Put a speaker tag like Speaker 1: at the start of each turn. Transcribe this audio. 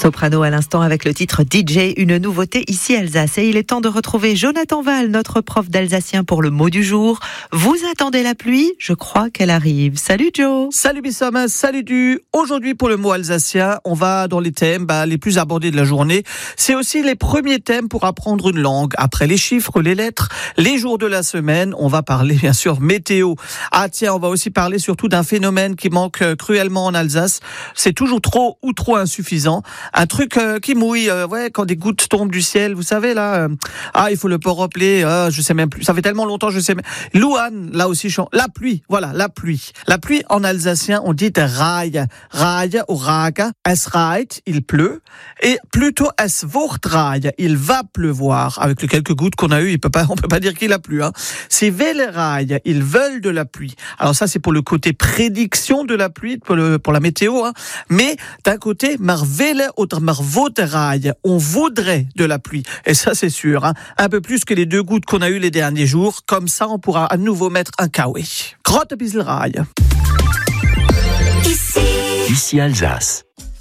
Speaker 1: Soprano à l'instant avec le titre DJ, une nouveauté ici Alsace. Et il est temps de retrouver Jonathan Val, notre prof d'alsacien pour le mot du jour. Vous attendez la pluie? Je crois qu'elle arrive. Salut Joe.
Speaker 2: Salut Bissam, salut Du. Aujourd'hui pour le mot alsacien, on va dans les thèmes les plus abordés de la journée. C'est aussi les premiers thèmes pour apprendre une langue. Après les chiffres, les lettres, les jours de la semaine, on va parler bien sûr météo. Ah tiens, on va aussi parler surtout d'un phénomène qui manque cruellement en Alsace. C'est toujours trop ou trop insuffisant. Un truc qui mouille, quand des gouttes tombent du ciel, vous savez là. Il faut le port rappeler. Je sais même plus. Ça fait tellement longtemps, je sais même. Louane, là aussi, la pluie. Voilà, la pluie. La pluie en alsacien, on dit raille, raille ou raga. Es reit, il pleut, et plutôt es wordt raille, il va pleuvoir. Avec les quelques gouttes qu'on a eues, on peut pas dire qu'il a plu. C'est vele raille, ils veulent de la pluie. Alors ça, c'est pour le côté prédiction de la pluie, pour la météo. Mais d'un côté, mar vele oder mar raille, on voudrait de la pluie. Et ça, c'est sûr. Un peu plus que les 2 gouttes qu'on a eues les derniers jours. Comme ça, on pourra à nouveau mettre un kawe. Grotte bissel raille.
Speaker 3: Ici Alsace.